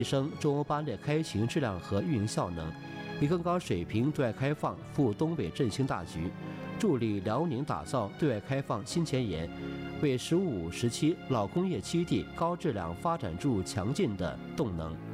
提升中欧班列开行质量和运营效能，以更高水平对外开放赴东北振兴大局，助力辽宁打造对外开放新前沿，为“十五五”时期老工业基地高质量发展注入强劲的动能。